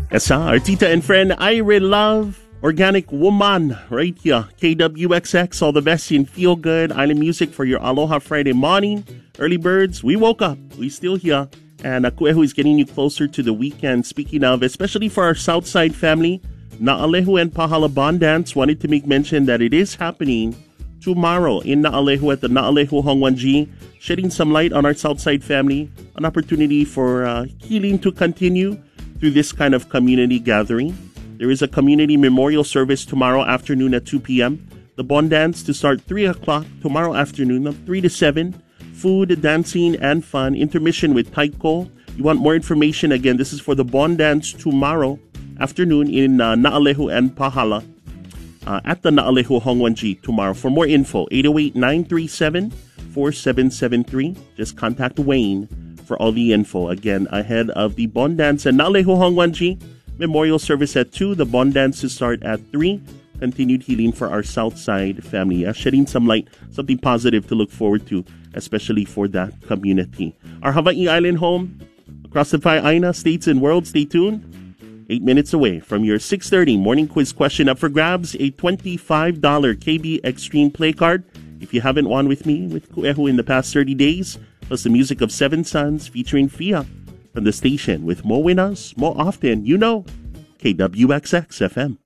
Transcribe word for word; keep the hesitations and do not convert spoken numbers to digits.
Esa, our tita and friend, Ira Love, Organic Woman, right here. K W X X, all the best in Feel Good, Island Music for your Aloha Friday morning. Early birds, we woke up, we still here. And uh, Kuehu is getting you closer to the weekend. Speaking of, especially for our Southside family, Naalehu and Pahala Bond Dance wanted to make mention that it is happening tomorrow in Naalehu at the Naalehu Hongwanji, shedding some light on our Southside family, an opportunity for uh, healing to continue through this kind of community gathering. There is a community memorial service tomorrow afternoon at two p.m. The Bond Dance to start three o'clock tomorrow afternoon, three to seven. Food, dancing, and fun. Intermission with Taiko. You want more information? Again, this is for the Bond Dance tomorrow afternoon in uh, Naalehu and Pahala uh, at the Naalehu Hongwanji tomorrow. For more info, eight oh eight, nine three seven, four seven seven three. Just contact Wayne for all the info. Again, ahead of the Bond Dance and Naalehu Hongwanji memorial service at two. The Bond Dance to start at three. Continued healing for our Southside family. Uh, shedding some light, something positive to look forward to, especially for that community. Our Hawaii Island home, across the five Aina states and world. Stay tuned. Eight minutes away from your six thirty morning quiz question. Up for grabs, a twenty-five dollars K B Extreme Play Card. If you haven't won with me, with Kuehu in the past thirty days, plus the music of Seven Sons featuring Fia from the station with more winners, more often, you know, K W X X F M.